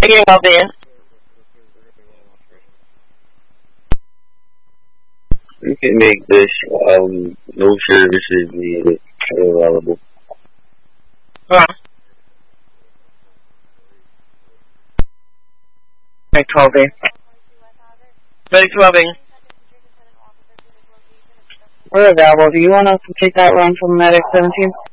Again, I'll be in. You can make this, no services needed available. Okay, 12B. 32 We're available. Do you want us to take that run from Medic 17?